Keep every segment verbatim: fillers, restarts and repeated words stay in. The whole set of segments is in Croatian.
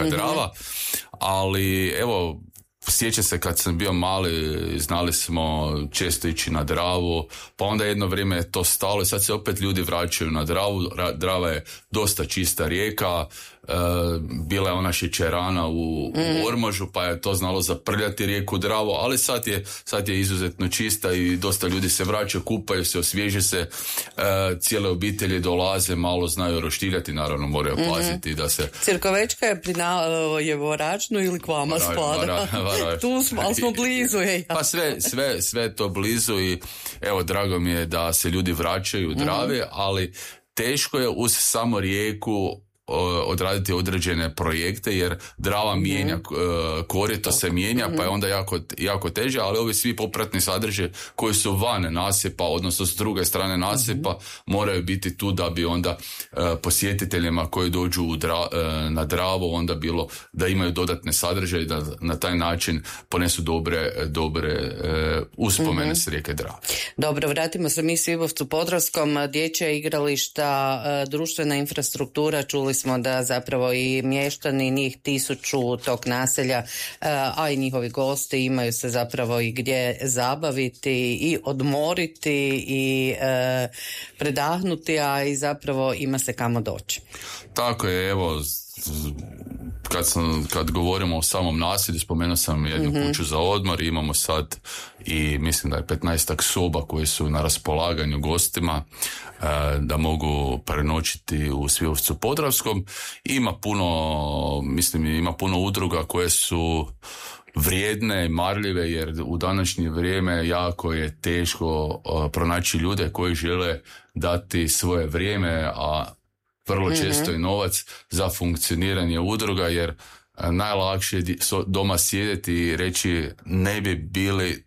mm-hmm. Drava, ali evo, sjećam se kad sam bio mali, znali smo često ići na Dravu, pa onda jedno vrijeme je to stalo i sad se opet ljudi vraćaju na Dravu. Drava je dosta čista rijeka, e, bila je ona šećerana u, mm. u Ormožu, pa je to znalo zaprljati rijeku Dravu, ali sad je, sad je izuzetno čista i dosta ljudi se vraćaju, kupaju se, osvježe se, e, cijele obitelji dolaze, malo znaju roštiljati, naravno moraju mm-hmm. paziti da se... Cirkovečka je prina, je Voračnu ili k vama varaj, spada? Varaj, varaj. Tu smo, ali smo blizu. Je. Pa sve, sve, sve to blizu i evo, drago mi je da se ljudi vraćaju u Drave, mm-hmm. ali teško je uz samo rijeku odraditi određene projekte jer Drava mm-hmm. mijenja, korito se mijenja, mm-hmm. pa je onda jako, jako teže, ali ovi svi popratni sadržaji koji su van nasipa, odnosno s druge strane nasipa, mm-hmm. moraju biti tu da bi onda uh, posjetiteljima koji dođu u dra, uh, na Dravu onda bilo da imaju dodatne sadržaje i da na taj način ponesu dobre, dobre uh, uspomene mm-hmm. s rijeke Drave. Dobro, vratimo se mi Svibovcu Podravskom, dječja igrališta, uh, društvena infrastruktura, čuli smo da zapravo i mještani njih tisuću tog naselja, a i njihovi gosti imaju se zapravo i gdje zabaviti i odmoriti i e, predahnuti, a i zapravo ima se kamo doći. Tako je, evo, kad, sam, kad govorimo o samom naselju, spomenuo sam jednu mm-hmm. kuću za odmor, imamo sad i mislim da je petnaestak soba koje su na raspolaganju gostima e, da mogu prenoćiti u Svibovcu Podravskom. Ima puno, mislim, ima puno udruga koje su vrijedne i marljive, jer u današnje vrijeme jako je teško uh, pronaći ljude koji žele dati svoje vrijeme, a vrlo često mm-hmm. i novac za funkcioniranje udruga, jer uh, najlakše je doma sjediti i reći ne bi bili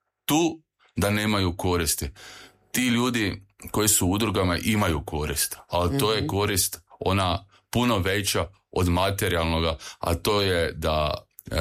tu da nemaju koristi. Ti ljudi koji su u udrugama imaju korist, ali mm-hmm. to je korist ona puno veća od materijalnoga, a to je da uh,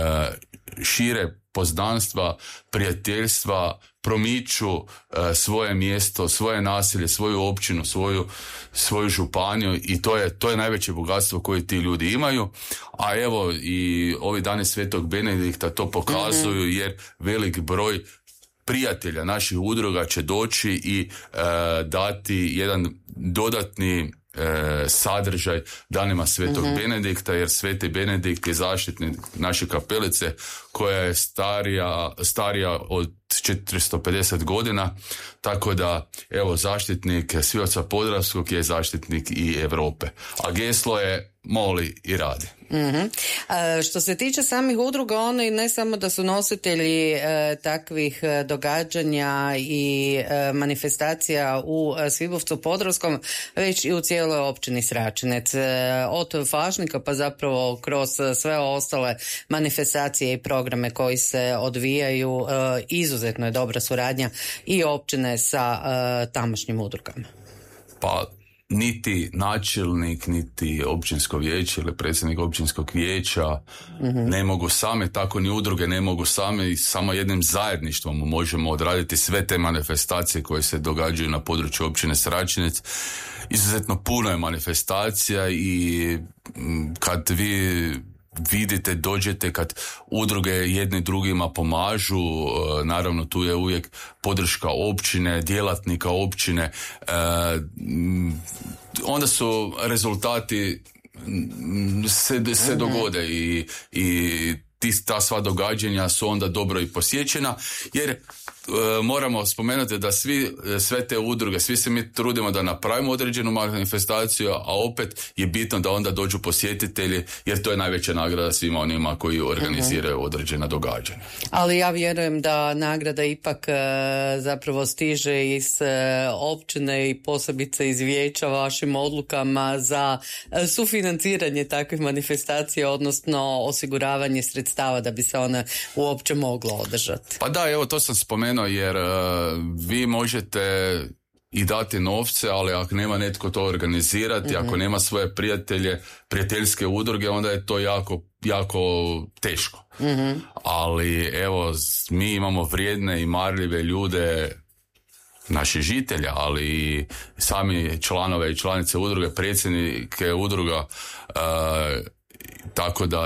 šire poznanstva, prijateljstva, promiču uh, svoje mjesto, svoje naselje, svoju općinu, svoju, svoju županiju i to je, to je najveće bogatstvo koje ti ljudi imaju. A evo i ovi dani Svetog Benedikta to pokazuju mm-hmm. jer velik broj prijatelja naših udruga će doći i uh, dati jedan dodatni E, sadržaj danima Svetog mm-hmm. Benedikta, jer Sveti Benedikt je zaštitnik naše kapelice koja je starija, starija od četiristo pedeset godina, tako da evo zaštitnik Svibovca Podravskog je zaštitnik i Europe, a geslo je moli i radi. Mm-hmm. A, što se tiče samih udruga, oni ne samo da su nositelji e, takvih e, događanja i e, manifestacija u e, Svibovcu Podravskom, već i u cijeloj općini Sračinec. E, od Fašnika pa zapravo kroz sve ostale manifestacije i programe koji se odvijaju, e, izuzetno je dobra suradnja i općine sa e, tamošnjim udrugama. Pa niti načelnik, niti općinsko vijeće ili predsjednik općinskog vijeća mm-hmm. ne mogu same, tako ni udruge ne mogu same i samo jednim zajedništvom možemo odraditi sve te manifestacije koje se događaju na području općine Sračinec. Izuzetno puno je manifestacija i kad vi vidite, dođete, kad udruge jedni drugima pomažu, naravno tu je uvijek podrška općine, djelatnika općine, onda su rezultati se, se dogode i, i ti, ta sva događanja su onda dobro i posjećena, jer moramo spomenuti da svi, sve te udruge, svi se mi trudimo da napravimo određenu manifestaciju, a opet je bitno da onda dođu posjetitelji, jer to je najveća nagrada svima onima koji organiziraju određena događanja. Ali ja vjerujem da nagrada ipak zapravo stiže iz općine i posebice iz vijeća vašim odlukama za sufinanciranje takvih manifestacija, odnosno osiguravanje sredstava da bi se one uopće moglo održati. Pa da, evo to sam spomenuo, jer uh, vi možete i dati novce, ali ako nema netko to organizirati, mm-hmm. ako nema svoje prijatelje, prijateljske udruge, onda je to jako, jako teško. Mm-hmm. Ali evo, mi imamo vrijedne i marljive ljude, naši žitelja, ali i sami članove i članice udruge, predsjednike udruga, uh, tako da